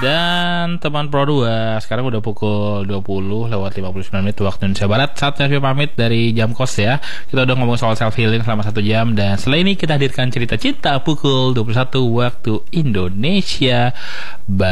Dan teman Pro 2, sekarang udah pukul 20 lewat 59 menit waktu Indonesia Barat. Saatnya saya pamit dari Jam Kos ya. Kita udah ngomong soal self healing selama 1 jam. Dan setelah ini kita hadirkan cerita cinta pukul 21 waktu Indonesia Barat.